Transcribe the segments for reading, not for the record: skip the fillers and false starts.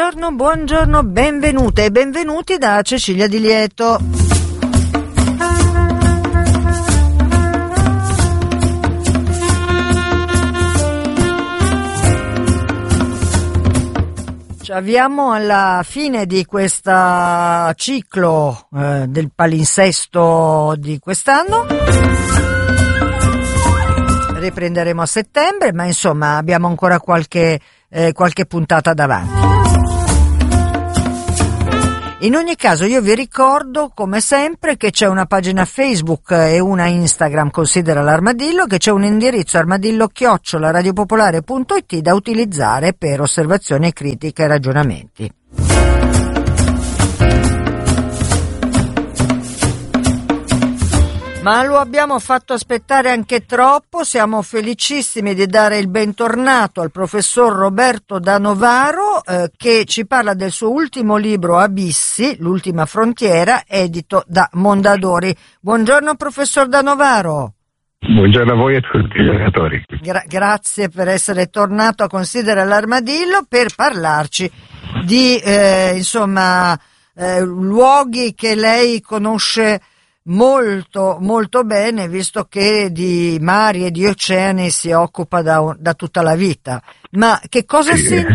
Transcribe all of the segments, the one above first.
buongiorno, benvenute e benvenuti da Cecilia Di Lieto. Ci avviamo alla fine di questo ciclo del palinsesto di quest'anno. Riprenderemo a settembre, ma insomma abbiamo ancora qualche puntata davanti. In ogni caso io vi ricordo come sempre che c'è una pagina Facebook e una Instagram, considera l'Armadillo, che c'è un indirizzo armadillo@radiopopolare.it da utilizzare per osservazioni, critiche e ragionamenti. Ma lo abbiamo fatto aspettare anche troppo, siamo felicissimi di dare il bentornato al professor Roberto Da Novaro che ci parla del suo ultimo libro Abissi, l'ultima frontiera, edito da Mondadori. Buongiorno professor Da Novaro. Buongiorno a voi e a tutti gli ascoltatori. Grazie per essere tornato a Considera l'Armadillo per parlarci di luoghi che lei conosce molto molto bene, visto che di mari e di oceani si occupa da tutta la vita. Ma che cosa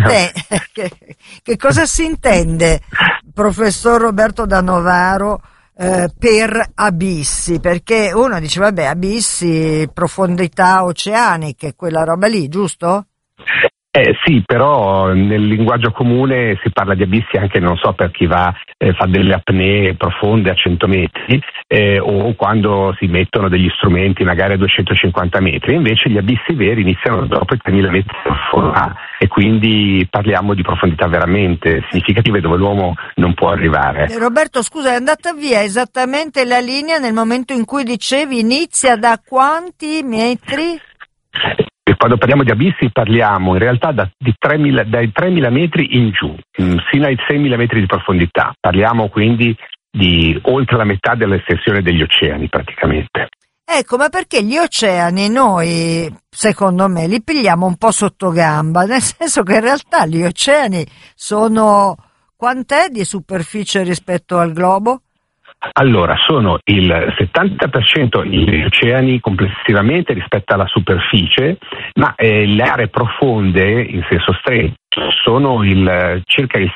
si intende, professor Roberto Da Novaro, per abissi? Perché uno dice vabbè, abissi, profondità oceaniche, quella roba lì, giusto? Sì, però nel linguaggio comune si parla di abissi anche, non so, per chi fa delle apnee profonde a 100 metri o quando si mettono degli strumenti magari a 250 metri. Invece gli abissi veri iniziano dopo i 3.000 metri di profondità e quindi parliamo di profondità veramente significative dove l'uomo non può arrivare. Roberto, scusa, è andata via esattamente la linea nel momento in cui dicevi inizia da quanti metri? E quando parliamo di abissi parliamo in realtà dai 3.000 metri in giù, sino ai 6.000 metri di profondità. Parliamo quindi di oltre la metà dell'estensione degli oceani praticamente. Ecco, ma perché gli oceani noi, secondo me, li pigliamo un po' sotto gamba, nel senso che in realtà gli oceani sono quant'è di superficie rispetto al globo? Allora, sono il 70% gli oceani complessivamente rispetto alla superficie, ma le aree profonde in senso stretto sono circa il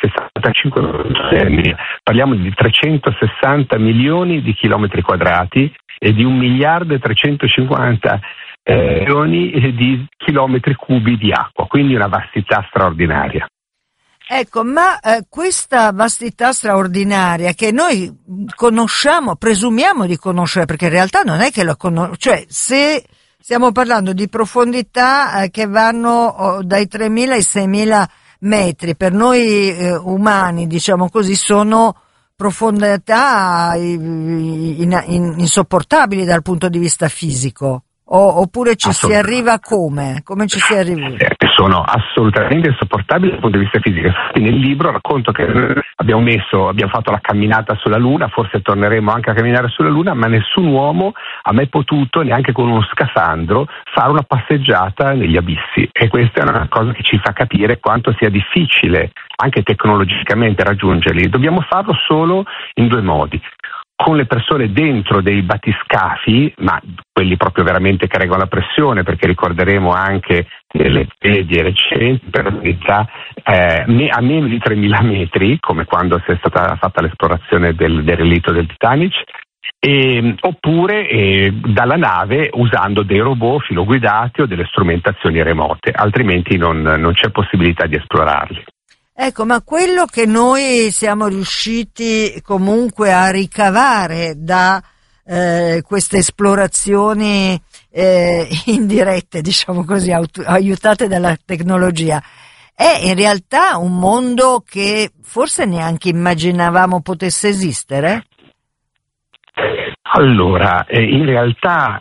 65%. Parliamo di 360 milioni di chilometri quadrati e di 1.350 milioni di chilometri cubi di acqua, quindi una vastità straordinaria. Ecco, ma questa vastità straordinaria che noi conosciamo, presumiamo di conoscere, perché in realtà non è che lo conosciamo, cioè se stiamo parlando di profondità che vanno dai 3.000 ai 6.000 metri, per noi umani, diciamo così, sono profondità insopportabili dal punto di vista fisico. Oppure ci si arriva come? Come ci si arriva? Sono assolutamente insopportabili dal punto di vista fisico. Nel libro racconto che abbiamo fatto la camminata sulla Luna, forse torneremo anche a camminare sulla Luna, ma nessun uomo ha mai potuto, neanche con uno scafandro, fare una passeggiata negli abissi. E questa è una cosa che ci fa capire quanto sia difficile, anche tecnologicamente, raggiungerli. Dobbiamo farlo solo in due modi: con le persone dentro dei battiscafi, ma quelli proprio veramente che regolano la pressione, perché ricorderemo anche le pedie recenti per unità a meno di 3.000 metri, come quando è stata fatta l'esplorazione del relitto del Titanic, oppure dalla nave usando dei robot filoguidati o delle strumentazioni remote, altrimenti non c'è possibilità di esplorarli. Ecco, ma quello che noi siamo riusciti comunque a ricavare da queste esplorazioni indirette, diciamo così, aiutate dalla tecnologia, è in realtà un mondo che forse neanche immaginavamo potesse esistere? Allora, in realtà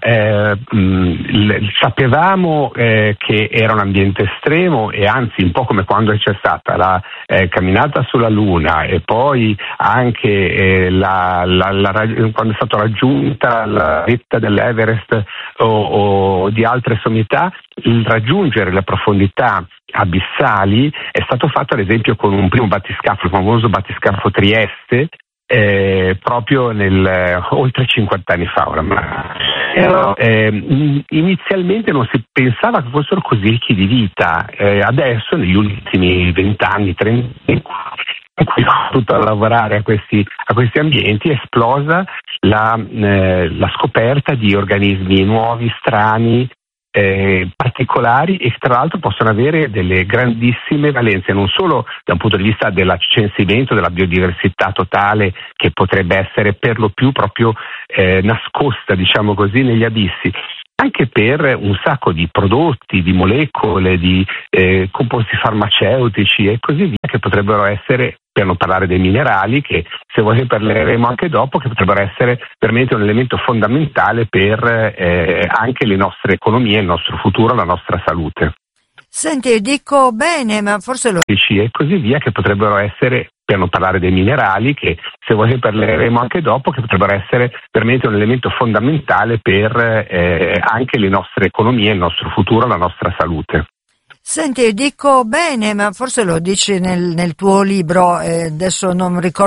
sapevamo che era un ambiente estremo e anzi un po' come quando c'è stata la camminata sulla Luna e poi anche quando è stata raggiunta la vetta dell'Everest o di altre sommità, il raggiungere le profondità abissali è stato fatto ad esempio con un primo battiscafo, il famoso battiscafo Trieste, proprio oltre 50 anni fa oramai. Inizialmente non si pensava che fossero così ricchi di vita, adesso negli ultimi 20 anni, 30 anni, in cui ho potuto lavorare a questi ambienti, è esplosa la scoperta di organismi nuovi, strani, particolari e che tra l'altro possono avere delle grandissime valenze, non solo da un punto di vista dell'accensimento della biodiversità totale, che potrebbe essere per lo più proprio nascosta, diciamo così, negli abissi, anche per un sacco di prodotti, di molecole, di composti farmaceutici e così via, che potrebbero essere, per non parlare dei minerali, che se vuoi parleremo anche dopo, che potrebbero essere veramente un elemento fondamentale per anche le nostre economie, il nostro futuro, la nostra salute. Senti, dico bene, ma forse e così via, che potrebbero essere, per non parlare dei minerali, che se vuoi parleremo anche dopo, che potrebbero essere veramente un elemento fondamentale per anche le nostre economie, il nostro futuro, la nostra salute. Senti, dico bene, ma forse lo dici nel tuo libro, adesso non ricordo